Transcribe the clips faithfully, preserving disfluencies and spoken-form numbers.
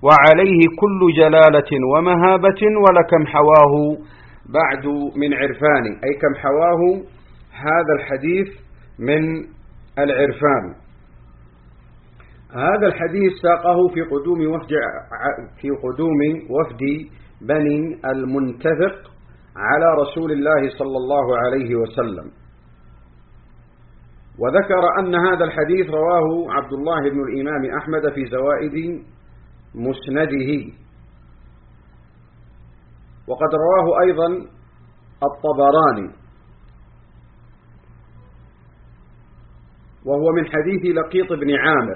وعليه كل جلالة ومهابة، ولكم حواه بعد من عرفان، أي كم حواه هذا الحديث من العرفان. هذا الحديث ساقه في قدوم وفد في قدوم وفد بني المنتفق على رسول الله صلى الله عليه وسلم، وذكر أن هذا الحديث رواه عبد الله بن الإمام أحمد في زوائد مسنده، وقد رواه أيضا الطبراني، وهو من حديث لقيط بن عامر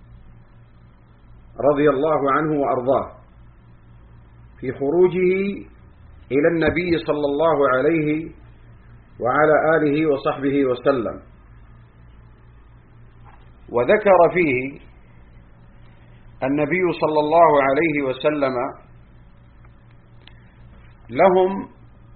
رضي الله عنه وأرضاه في خروجه إلى النبي صلى الله عليه وعلى آله وصحبه وسلم. وذكر فيه النبي صلى الله عليه وسلم لهم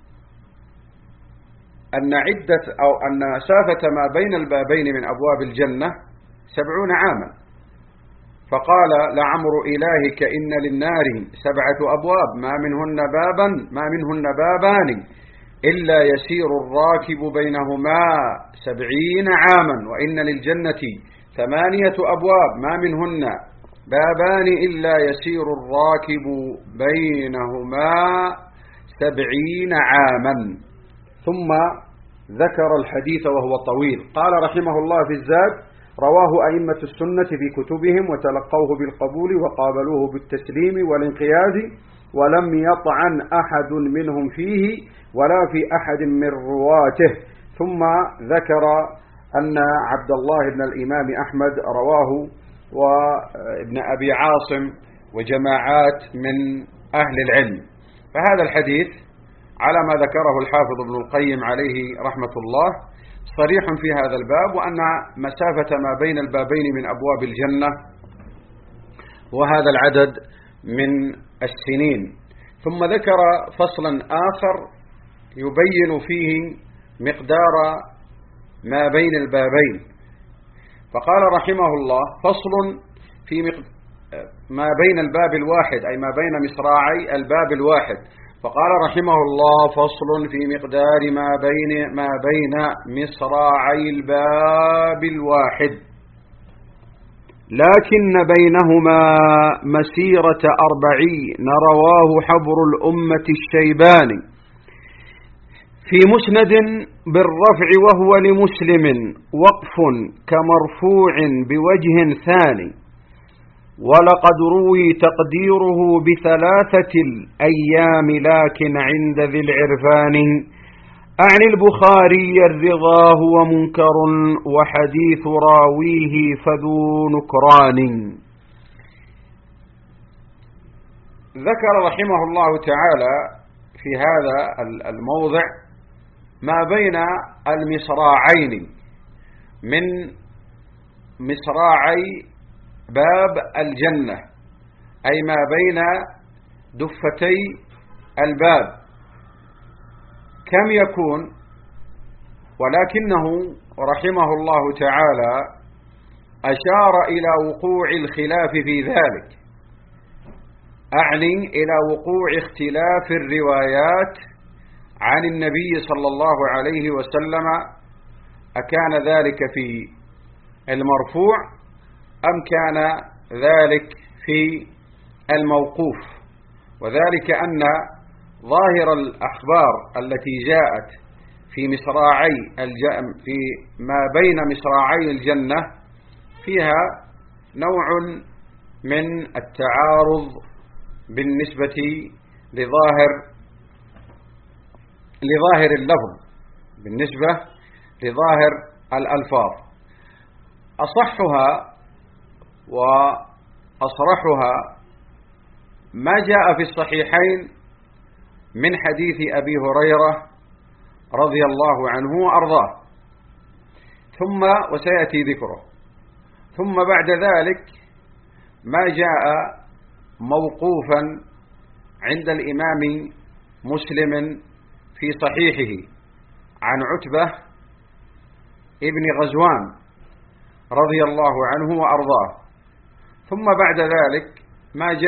أن عدة أو أن مسافة ما بين البابين من أبواب الجنة سبعون عاما، فقال: لعمر إلهك إن للنار سبعة أبواب ما منهن بابا ما منهن بابان إلا يسير الراكب بينهما سبعين عاما، وإن للجنة ثمانية أبواب ما منهن بابان إلا يسير الراكب بينهما سبعين عاما. ثم ذكر الحديث وهو طويل. قال رحمه الله في الزاد: رواه أئمة السنة في كتبهم وتلقوه بالقبول وقابلوه بالتسليم والانقياد، ولم يطعن أحد منهم فيه ولا في أحد من رواته. ثم ذكر أن عبد الله بن الإمام أحمد رواه وابن أبي عاصم وجماعات من أهل العلم. فهذا الحديث على ما ذكره الحافظ ابن القيم عليه رحمة الله صريح في هذا الباب، وأن مسافة ما بين البابين من أبواب الجنة وهذا العدد من السنين. ثم ذكر فصلا آخر يبين فيه مقدار ما بين البابين، فقال رحمه الله: فصل في ما بين الباب الواحد، أي ما بين مصراعي الباب الواحد. فقال رحمه الله: فصل في مقدار ما بين ما بين مصراعي الباب الواحد، لكن بينهما مسيرة أربعين، رواه حبر الأمة الشيباني في مسند بالرفع، وهو لمسلم وقف كمرفوع بوجه ثاني، ولقد روي تقديره بثلاثة الأيام لكن عند ذي العرفان. أعني البخاري الرضا هو منكر، وحديث راويه فذو نكران. ذكر رحمه الله تعالى في هذا الموضع ما بين المصراعين من مصراعي باب الجنة، أي ما بين دفتي الباب، كم يكون؟ ولكنه رحمه الله تعالى أشار إلى وقوع الخلاف في ذلك، أعني إلى وقوع اختلاف الروايات عن النبي صلى الله عليه وسلم، أكان ذلك في المرفوع أم كان ذلك في الموقوف؟ وذلك أن ظاهر الأخبار التي جاءت في مصراعي في ما بين مصراعي الجنة فيها نوع من التعارض بالنسبة لظاهر لظاهر اللفظ، بالنسبة لظاهر الألفاظ. أصحها وأصرحها ما جاء في الصحيحين من حديث أبي هريرة رضي الله عنه وأرضاه، ثم وسيأتي ذكره. ثم بعد ذلك ما جاء موقوفا عند الإمام مسلم في صحيحه عن عتبة ابن غزوان رضي الله عنه وأرضاه. ثم بعد ذلك ما جاء